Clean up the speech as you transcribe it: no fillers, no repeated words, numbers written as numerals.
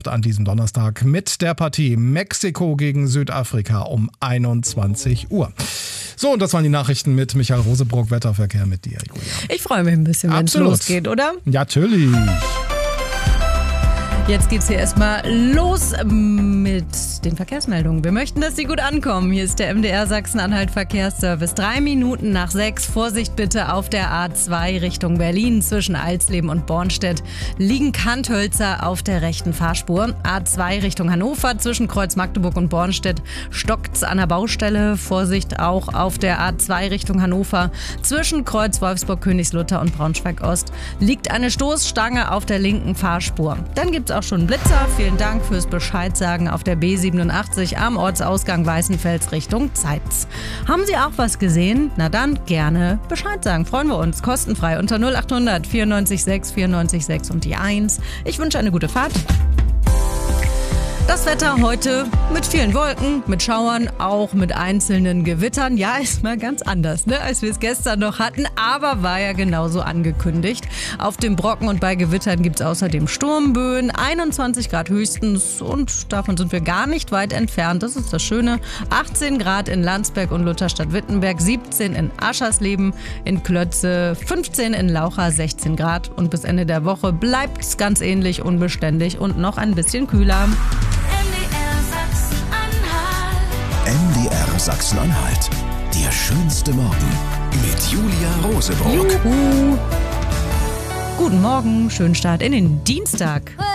an diesem Donnerstag mit der Partie Mexiko gegen Südafrika um 21 Uhr. So, und das waren die Nachrichten mit Michael Rosebrock, Wetterverkehr mit dir, Julia. Ich freue mich ein bisschen, wenn es losgeht, oder? Ja, natürlich. Jetzt geht's hier erstmal los mit den Verkehrsmeldungen. Wir möchten, dass sie gut ankommen. Hier ist der MDR Sachsen-Anhalt Verkehrsservice. 3 Minuten nach 6. Vorsicht bitte auf der A2 Richtung Berlin. Zwischen Alsleben und Bornstedt liegen Kanthölzer auf der rechten Fahrspur. A2 Richtung Hannover. Zwischen Kreuz Magdeburg und Bornstedt stockt's an der Baustelle. Vorsicht auch auf der A2 Richtung Hannover. Zwischen Kreuz Wolfsburg, Königslutter und Braunschweig-Ost liegt eine Stoßstange auf der linken Fahrspur. Dann gibt's auch schon Blitzer. Vielen Dank fürs Bescheidsagen auf der B87 am Ortsausgang Weißenfels Richtung Zeitz. Haben Sie auch was gesehen? Na dann gerne Bescheid sagen. Freuen wir uns. Kostenfrei unter 0800 94 6 94 6 und die 1. Ich wünsche eine gute Fahrt. Das Wetter heute mit vielen Wolken, mit Schauern, auch mit einzelnen Gewittern. Ja, ist mal ganz anders, als wir es gestern noch hatten, aber war ja genauso angekündigt. Auf dem Brocken und bei Gewittern gibt es außerdem Sturmböen, 21 Grad höchstens und davon sind wir gar nicht weit entfernt. Das ist das Schöne. 18 Grad in Landsberg und Lutherstadt-Wittenberg, 17 in Aschersleben, in Klötze, 15 in Laucha, 16 Grad und bis Ende der Woche bleibt es ganz ähnlich unbeständig und noch ein bisschen kühler. MDR Sachsen-Anhalt. Der schönste Morgen mit Julia Rosebrock. Juhu. Guten Morgen, schönen Start in den Dienstag.